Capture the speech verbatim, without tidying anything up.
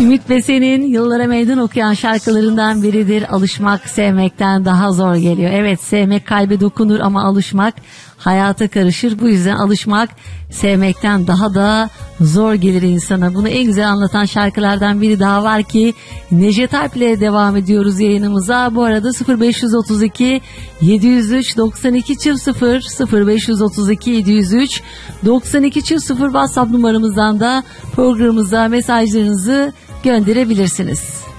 Ümit Besen'in yıllara meydan okuyan şarkılarından biridir. Alışmak sevmekten daha zor geliyor. Evet, sevmek kalbe dokunur ama alışmak hayata karışır. Bu yüzden alışmak sevmekten daha da zor gelir insana. Bunu en güzel anlatan şarkılardan biri daha var ki Necdet Alp ile devam ediyoruz yayınımıza. Bu arada sıfır beş otuz iki yedi yüz üç doksan iki sıfır sıfır beş otuz iki yedi yüz üç doksan iki sıfır WhatsApp numaramızdan da programımıza mesajlarınızı gönderebilirsiniz.